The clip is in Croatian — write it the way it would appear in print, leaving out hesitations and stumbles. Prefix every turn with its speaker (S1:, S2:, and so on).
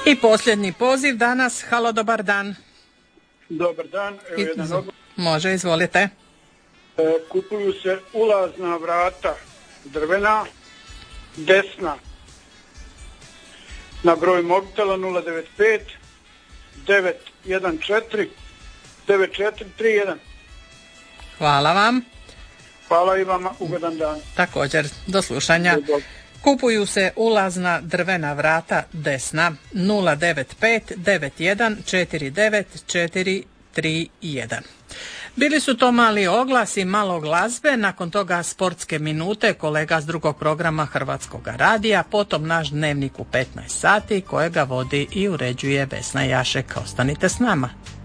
S1: I posljednji poziv danas. Halo, dobar dan.
S2: Dobar dan. Evo jedan odgovor.
S1: Može, izvolite.
S2: Kupuju se ulazna vrata drvena, desna, na broj mobitela 095 914 9431.
S1: Hvala vam.
S2: Hvala i vama, ugodan dan.
S1: Također, do slušanja. Kupuju se ulazna drvena vrata desna 095 91 49 431. Bili su to mali oglasi, malo glazbe, nakon toga sportske minute kolega s drugog programa Hrvatskog radija, potom naš dnevnik u 15 sati kojega vodi i uređuje Vesna Jašek. Ostanite s nama.